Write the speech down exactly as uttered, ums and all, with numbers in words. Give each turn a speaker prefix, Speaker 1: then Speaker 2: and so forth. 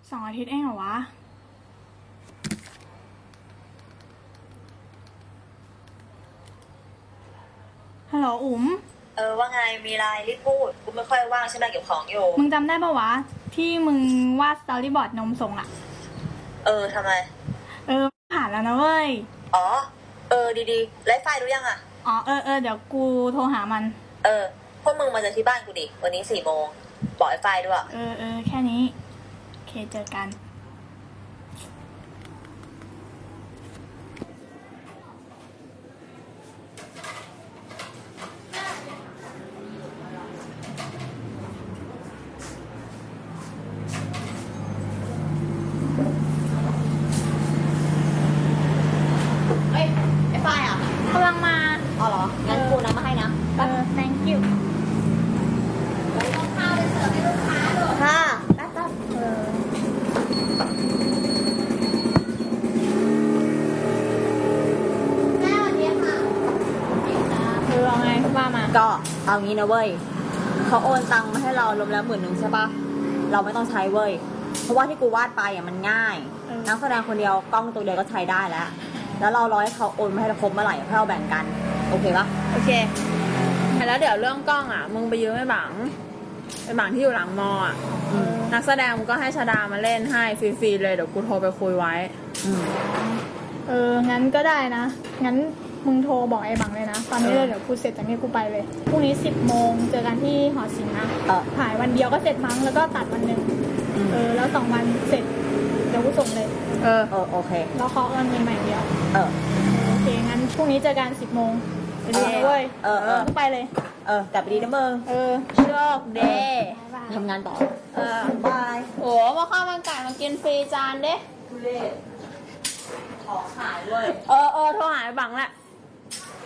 Speaker 1: สองอาทิตย์เองเหรอวะฮัลโหลอุ๋ม
Speaker 2: เออว่าไงมีไลน์รีบพูดกูไม่ค่อยว่างใช่ไหมเก็บของอยู่
Speaker 1: มึงจำได้ปะวะที่มึงวาดสตอรี่บอร์ดนมส่งอะ
Speaker 2: เออทำไม
Speaker 1: เออผ่านแล้วนะเว้ย
Speaker 2: อ๋อเออดีๆไลฟ์ไฟล์รู้ยังอ่ะ
Speaker 1: อ๋อเออเออเดี๋ยวกูโทรหามัน
Speaker 2: เออพวกมึงมาเจอที่บ้านกูดิวันนี้สี่โมงบอกไอ้ไฟล์ด้วย
Speaker 1: เออเออแค่นี้โอเคเจอกัน
Speaker 2: เอ้ยไอ้ไฟล์อ่ะ
Speaker 1: กำลังมา
Speaker 2: อ๋อเหรองั้นกูนำมาให้นะ
Speaker 1: เออ thank you
Speaker 2: ต้องข้าวไปเสิร์ฟให้ลูกค้าด้วยค่ะแป๊บแป๊บ
Speaker 1: เออ
Speaker 2: แม่วันนี้ค่ะ
Speaker 1: เออเอาไงว่ามา
Speaker 2: ก็เอางี้นะเว้ยเขาโอนตังค์มาให้เรารวมแล้วหมื่นหนึ่งใช่ปะเราไม่ต้องใช้เว้ยเพราะว่าที่กูวาดไปอ่ะมันง่ายนักแสดงคนเดียวกล้องตัวเดียวก็ใช้ได้แล้วแล้วเรารอให้เขาโอนมาให้เราครบเมื่อไหร่ให้เราแบ่งกันโอเคปะ
Speaker 3: โอเคแล้วเดี๋ยวเรื่องกล้องอ่ะมึงไปยืมไอ้บังไอ้บังที่อยู่หลังมออ่ะนักแสดงมึงก็ให้ชาดามาเล่นให้ฟรีๆเลยเดี๋ยวกูโทรไปคุยไว้
Speaker 1: เอองั้นก็ได้นะงั้นมึงโทรบอกไอ้บังเลยนะตอนนี้เลยเดี๋ยวกูเสร็จจากนี้กูไปเลยพรุ่งนี้สิบโมงเจอกันที่หอศิลป์นะถ่ายวันเดียวก็เสร็จมั้งแล้วก็ตัดวันหนึ่งเออแล้วสองวันเสร็จเดี๋ยวกูส่งเลย
Speaker 3: เออ
Speaker 2: เออโอเค
Speaker 1: แล้วเขาเอาเงินใหม่เดียว
Speaker 2: เออ
Speaker 1: โอเคงั้นพรุ่งนี้เจอกันสิบโมงไปดีนะเว้ย
Speaker 2: เออเออ
Speaker 1: ไปเลย
Speaker 2: เออกลับไปดีนะมึง
Speaker 1: เออ
Speaker 3: โชคดี
Speaker 2: ทำงานต่อ
Speaker 3: เออบ
Speaker 2: าย
Speaker 3: โอ้มาข้าวมันไก่มากินฟรีจานเด้
Speaker 2: ทุเรศของขายเว้ย
Speaker 3: เออเออโทรหาไอ้บังแหละ